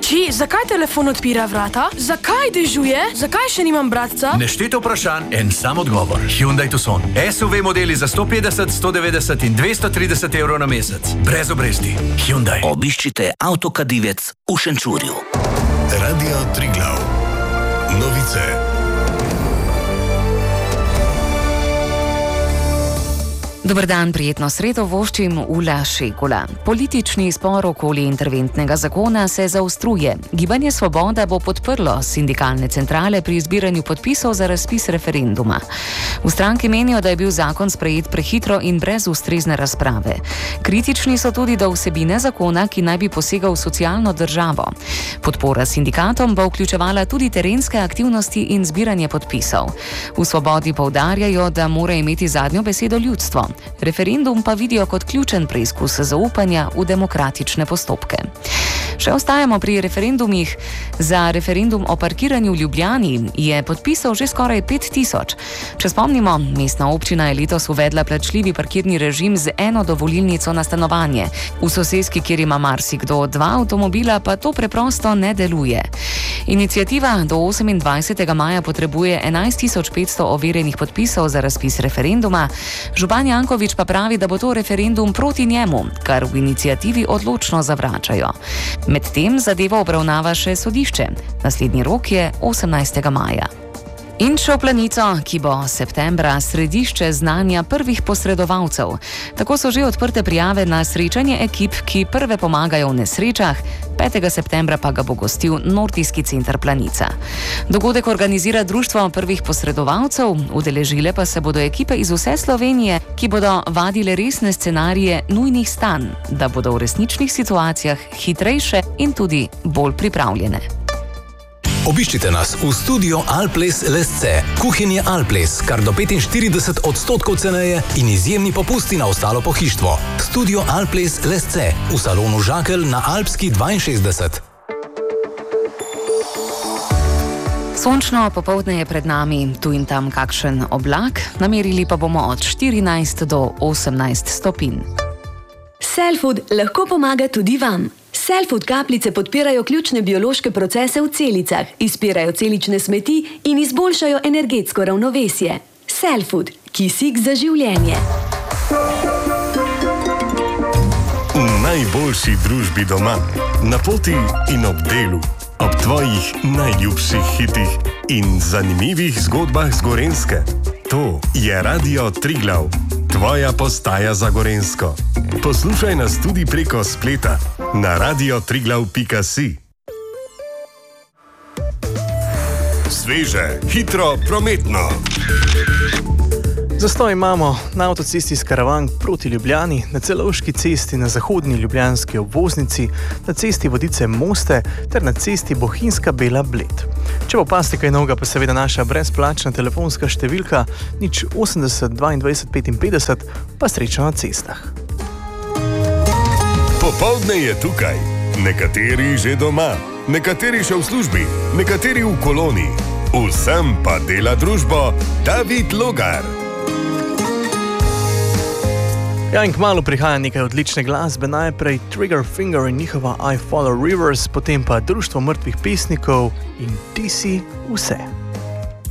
Oči, zakaj telefon odpira vrata? Zakaj dežuje? Zakaj še nimam bratca? Nešteto vprašanj, en sam odgovor. Hyundai Tucson. SUV modeli za 150, 190 in 230 evrov na mesec. Brez obresti. Hyundai. Obiščite Avtokadivec v Šenčurju. Radio Triglav. Novice. Dober dan, prijetno sredo voščim Ula Šekula. Politični spor okoli interventnega zakona se zaostruje. Gibanje Svoboda bo podprlo sindikalne centrale pri zbiranju podpisov za razpis referenduma. V stranki menijo, da je bil zakon sprejet prehitro in brez ustrezne razprave. Kritični so tudi do vsebine zakona, ki naj bi posegal v socialno državo. Podpora sindikatom bo vključevala tudi terenske aktivnosti in zbiranje podpisov. V Svobodi poudarjajo, da mora imeti zadnjo besedo ljudstvo. Referendum pa vidijo kot ključen preizkus zaupanja v demokratične postopke. Še ostajamo pri referendumih. Za referendum o parkiranju v Ljubljani je podpisal že skoraj 5000. Če spomnimo, mestna občina je letos uvedla plačljivi parkirni režim z eno dovolilnico na stanovanje. V soseski, kjer ima marsikdo 2 avtomobila, pa to preprosto ne deluje. Iniciativa do 28. maja potrebuje 11.500 overjenih podpisov za razpis referenduma. Župan Janković pa pravi, da bo to referendum proti njemu, kar v iniciativi odločno zavračajo. Medtem zadevo obravnava še sodišče. Naslednji rok je 18. maja. In še v planico, ki bo septembra središče znanja prvih posredovalcev. Tako so že odprte prijave na srečanje ekip, ki prve pomagajo v nesrečah. 5. septembra pa ga bo gostil Nordijski center Planica. Dogodek organizira Društvo prvih posredovalcev, udeležile pa se bodo ekipe iz vse Slovenije, ki bodo vadile resne scenarije nujnih stanj, da bodo v resničnih situacijah hitrejše in tudi bolj pripravljene. Obiščite nas v studio Alples Lesce. Kuhinje Alples, kar do 45% ceneje in izjemni popusti na ostalo pohištvo. Studio Alples Lesce v salonu Žakelj na Alpski 62. Sončno popoldne je pred nami, tu in tam kakšen oblak, namerili pa bomo od 14 do 18 stopinj. Cellfood lahko pomaga tudi vam. Cellfood kapljice podpirajo ključne biološke procese v celicah, izpirajo celične smeti in izboljšajo energetsko ravnovesje. Cellfood, kisik za življenje. V najboljši družbi doma, na poti in ob delu, ob tvojih najljubših hitih in zanimivih zgodbah z Gorenjske. To je Radio Triglav, tvoja postaja za Gorenjsko. Poslušaj nas tudi preko spleta na radiotriglav.si. Sveže, hitro, prometno. Zastoj imamo na avtocesti iz Karavank proti Ljubljani, na Celovški cesti na zahodni ljubljanski obvoznici, na cesti Vodice-Moste ter na cesti Bohinjska Bela-Bled. Če pa opazite kaj novega, pa seveda naša brezplačna telefonska številka 080 22 55, pa srečno na cestah. Popoldne je tukaj. Nekateri že doma, nekateri še v službi, nekateri v koloni. Vsem pa dela družbo David Logar. Ja, in kmalu prihaja nekaj odlične glasbe, najprej Trigger Finger in njihova I Follow Rivers, potem pa Društvo mrtvih pesnikov in Ti si vse.